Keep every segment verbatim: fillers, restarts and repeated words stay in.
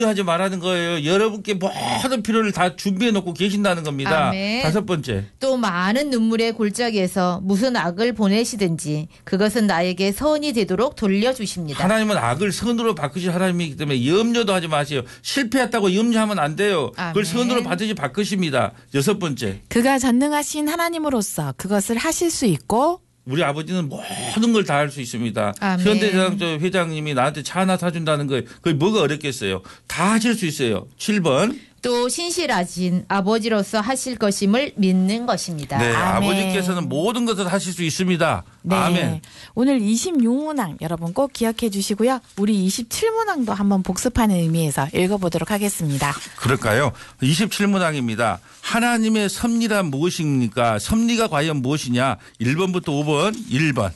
하지 말라는 거예요. 여러분께 모든 필요를 다 준비해 놓고 계신다는 겁니다. 아멘. 다섯 번째. 또 많은 눈물의 골짜기에서 무슨 악을 보내시든지 그것은 나에게 선이 되도록 돌려주십니다. 하나님은 악을 선으로 바꾸실 하나님이기 때문에 염려도 하지 마세요. 실패했다고 염려하면 안 돼요. 아멘. 그걸 선으로 반드시 바꾸십니다. 여섯 번째. 그가 전능하신 하나님으로서 그것을 하실 수 있고 우리 아버지는 모든 걸 다 할 수 있습니다. 아멘. 현대자동차 회장님이 나한테 차 하나 사준다는 거에 그게 뭐가 어렵겠어요. 다 하실 수 있어요. 칠 번. 또 신실하신 아버지로서 하실 것임을 믿는 것입니다. 네, 아멘. 아버지께서는 모든 것을 하실 수 있습니다. 네. 아멘. 오늘 이십육 문항 여러분 꼭 기억해 주시고요. 우리 이십칠 문항도 한번 복습하는 의미에서 읽어보도록 하겠습니다. 그럴까요? 이십칠 문항입니다. 하나님의 섭리란 무엇입니까? 섭리가 과연 무엇이냐? 일 번부터 오 번. 일 번.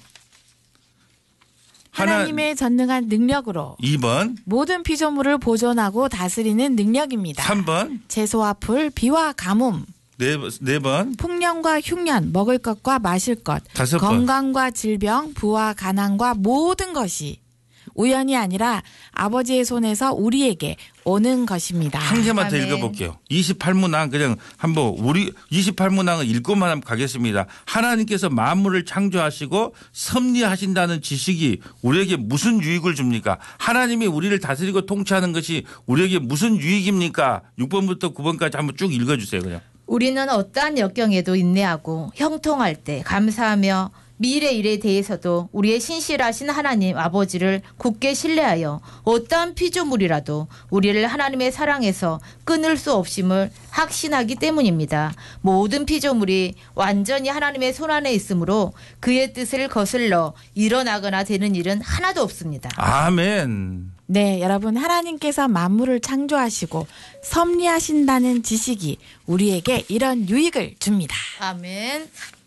하나님의 전능한 능력으로 이 번. 모든 피조물을 보존하고 다스리는 능력입니다. 삼 번. 채소와 풀, 비와 가뭄, 네, 네 번. 풍년과 흉년, 먹을 것과 마실 것, 다섯 번. 건강과 질병, 부와 가난과 모든 것이 우연이 아니라 아버지의 손에서 우리에게 오는 것입니다. 한 개만 더 아멘. 읽어볼게요. 이십팔 문항 그냥 한번 우리 이십팔 문항을 읽고만 한번 가겠습니다. 하나님께서 만물을 창조하시고 섭리하신다는 지식이 우리에게 무슨 유익을 줍니까? 하나님이 우리를 다스리고 통치하는 것이 우리에게 무슨 유익입니까? 육 번부터 구 번까지 한번 쭉 읽어주세요. 그냥. 우리는 어떠한 역경에도 인내하고 형통할 때 감사하며 미래 일에 대해서도 우리의 신실하신 하나님 아버지를 굳게 신뢰하여 어떠한 피조물이라도 우리를 하나님의 사랑에서 끊을 수 없음을 확신하기 때문입니다. 모든 피조물이 완전히 하나님의 손안에 있으므로 그의 뜻을 거슬러 일어나거나 되는 일은 하나도 없습니다. 아멘. 네, 여러분 하나님께서 만물을 창조하시고 섭리하신다는 지식이 우리에게 이런 유익을 줍니다. 아멘.